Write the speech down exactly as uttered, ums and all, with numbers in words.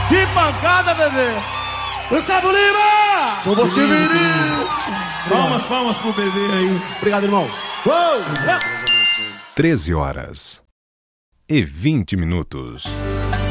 Que pancada, bebê! Gustavo Lima! João Bosco e Vinícius! Palmas, palmas pro bebê aí. Obrigado, irmão. Uou! treze horas e vinte minutos.